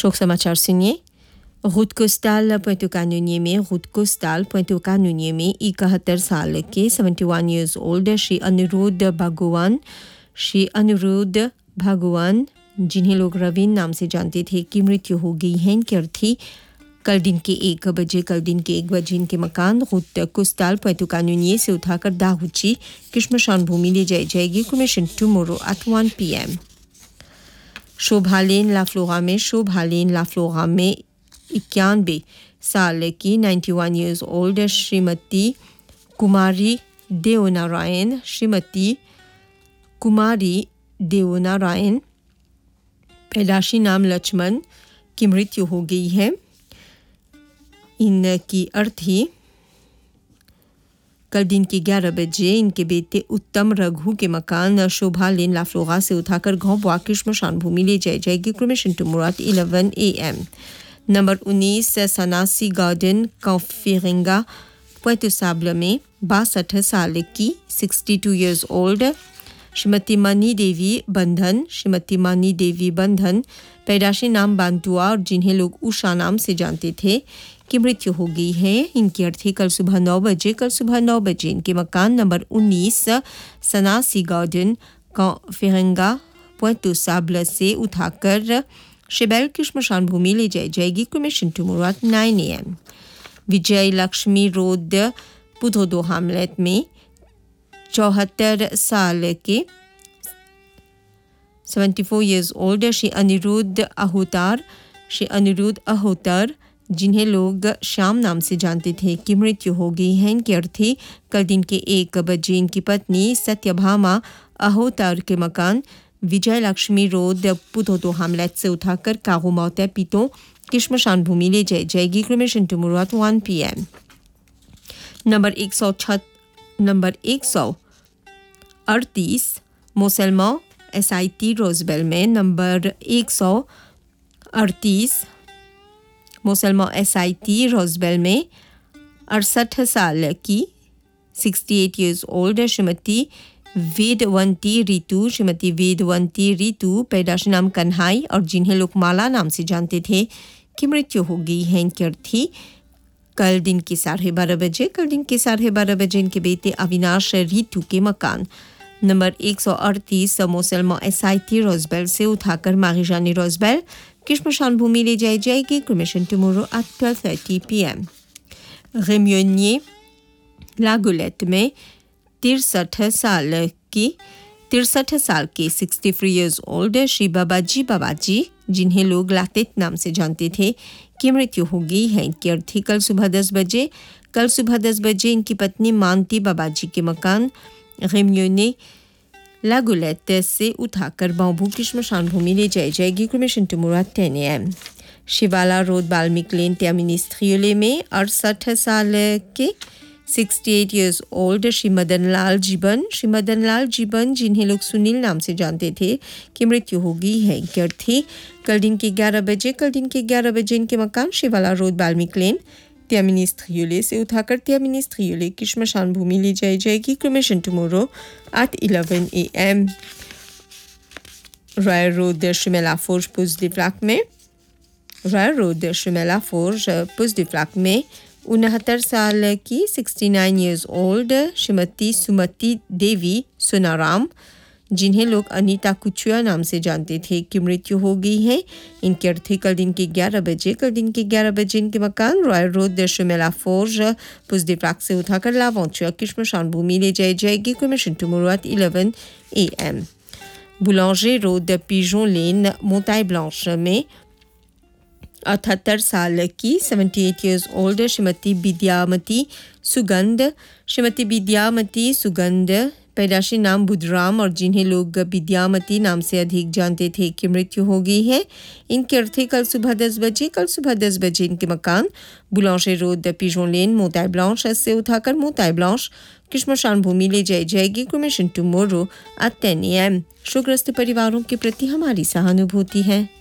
शोक समाचार सुनिए। रूट कोस्टल पोइंटो कानूनिये में 71 साल के 71 years old श्री अनिरुद्ध भगवान जिन्हें लोग रवीन नाम से जानते थे की मृत्यु हो गई है। इनकी अर्थी कल दिन के 1 बजे इनके मकान रूट कोस्टल पोइंटो कानूनिये से उठाकर दाहुची किश्मशान भूमि ले जाई जाएगी। Cremation tomorrow at 1 PM। शोभालेन La Flora में 91 साल की 91 years old श्रीमती कुमारी देवनारायण पैदाशी नाम लक्ष्मण की मृत्यु हो गई है। इनकी अर्थी कल दिन के 11 बजे इनके बेटे उत्तम रघु के मकान शोभा लेन लाफ्लोरा से उठाकर गांव किश्मशान भूमि ले जाई जाएगी। Cremation tomorrow at 11 AM। Number 19 सनासी garden कॉफिरिंगा पोइंटो साबल में 62 साल की 62 years old श्रीमती मनी देवी बंधन पैदाशी नाम बांटुआ और जिन्हें लोग उषा नाम से जानते थे की मृत्यु हो गई है। इनकी अर्थी कल सुबह 9 बजे इनके मकान नंबर 19 सनासी गार्डन कॉफिरिंगा पोइंटो साबल से उठाकर शिबेल की श्मशान भूमि ले जाई जाएगी। Cremation tomorrow at 9 AM। Vijay Lakshmi road पुधोदो Hamlet में 74 साल के 74 years old श्री अनिरुद्ध अहोतर जिन्हें लोग श्याम नाम से जानते थे की मृत्यु हो गई है। इनकी अर्थी कल दिन के 1 बजे इनकी पत्नी सत्यभामा अहोतर के मकान विजय लक्ष्मी रोड पुधोदो हामलेट से उठाकर कागो मौते पीतो किश्मशान भूमि ले जाई जाएगी। Cremation tomorrow at 1 PM। Number 138 मोसेलमा SIT रोजबेल में नंबर 138 मोसेलमा SIT रोजबेल में 68 साल की 68 years old श्रीमती वेदवंती रीतू पैदाश नाम कन्हाई और जिन्हें लोग माला नाम से जानते थे की मृत्यु हो गई है। इनकी अर्थी कल दिन के 12:30 बजे इनके बेटे अविनाश रीतू के मकान नंबर 138 मोसेलमा SIT रोजबेल से उठाकर मारिजानी रोजबेल किश्मशान भूमि ले जाई जाएगी। Cremation tomorrow at 12:30 PM। रेम्योनिये लागुलेट में 63 साल के 63 years old श्री बाबाजी जिन्हें लोग लातेत नाम से जानते थे की मृत्यु हो गई है। इनकी अर्थी कल सुबह 10 बजे इनकी पत्नी मानती बाबाजी के मकान रेम्योने लागुलेट से उठाकर बांबू की श्मशान भूमि ले जाई जाएगी। Cremation tomorrow at 10 AM। शिवाला रोड बाल्मिक लेन त्यामिनिस्ट्रियोले में 68 साल के 68 years old श्री मदनलाल जीवन जिन्हें लोग सुनील नाम से जानते थे की मृत्यु हो गई है। इनकी अर्थी कल दिन के 11 बजे इनके मकान शिवाला रोड बाल्मिक लेन त्यामिनिस्ट्रियोले से उठाकर त्यामिनिस्ट्रियोले की श्मशान भूमि ले जाई जाएगी। Cremation tomorrow at 11 AM। Royal road Shimela forge पुस दी फ्लैक में 69 साल की 69 years old श्रीमती सुमति देवी सोनाराम जिन्हें लोग अनीता कुचुआ नाम से जानते थे की मृत्यु हो गई है। इनके अर्थी कल दिन के 11 बजे इनके मकान रॉयल रोड शिमेला फोर्ज पुस दी फ्लैक से उठाकर लावंचुआ की श्मशान भूमि ले जाई जाएगी। Cremation tomorrow at 11 AM। बुलांजे road पिजों lane मोंटाई blanch में 78 साल की 78 years old श्रीमती विद्यामती सुगंध पैदाशी नाम बुधराम और जिन्हें लोग विद्यामती नाम से अधिक जानते थे की मृत्यु हो गई है। इनके अर्थी कल सुबह 10 बजे इनके मकान बुलांजे रोड पिजों लेन मोंटाई ब्लांच से उठाकर मोंटाई ब्लांच की श्मशान भूमि ले जाई जाएगी। Cremation tomorrow at 10 AM। शोकग्रस्त परिवारों के प्रति हमारी सहानुभूति है।